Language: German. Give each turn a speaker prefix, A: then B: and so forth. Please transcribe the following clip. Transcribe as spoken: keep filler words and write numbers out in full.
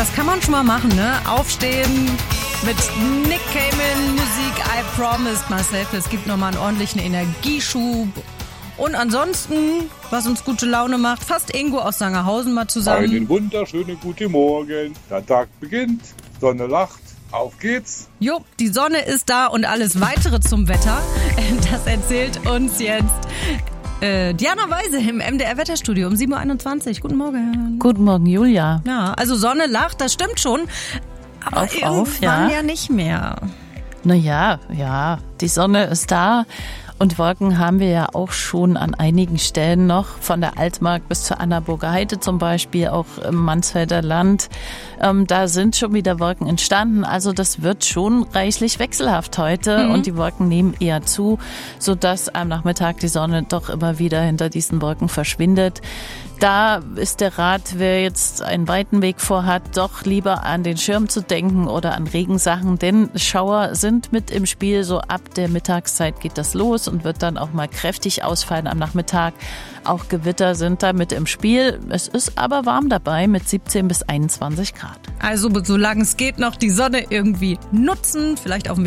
A: das kann man schon mal machen, ne? Aufstehen mit Nick Cayman Musik, I Promised Myself. Es gibt nochmal einen ordentlichen Energieschub. Und ansonsten, was uns gute Laune macht, fasst Ingo aus Sangerhausen mal zusammen.
B: Einen wunderschönen guten Morgen. Der Tag beginnt, Sonne lacht, auf geht's.
A: Jo, die Sonne ist da und alles weitere zum Wetter, das erzählt uns jetzt äh, Diana Weise im M D R-Wetterstudio um sieben Uhr einundzwanzig. Guten Morgen.
C: Guten Morgen, Julia.
A: Ja, also Sonne lacht, das stimmt schon, aber
C: auf,
A: irgendwann
C: auf, ja.
A: ja nicht mehr.
C: Naja, ja, die Sonne ist da. Und Wolken haben wir ja auch schon an einigen Stellen noch, von der Altmark bis zur Annaburger Heide zum Beispiel, auch im Mansfelder Land. Ähm, da sind schon wieder Wolken entstanden. Also das wird schon reichlich wechselhaft heute, mhm. und die Wolken nehmen eher zu, sodass am Nachmittag die Sonne doch immer wieder hinter diesen Wolken verschwindet. Da ist der Rat, wer jetzt einen weiten Weg vorhat, doch lieber an den Schirm zu denken oder an Regensachen, denn Schauer sind mit im Spiel. So ab der Mittagszeit geht das los und wird dann auch mal kräftig ausfallen am Nachmittag. Auch Gewitter sind da mit im Spiel. Es ist aber warm dabei mit siebzehn bis einundzwanzig Grad.
A: Also solange es geht, noch die Sonne irgendwie nutzen, vielleicht auf dem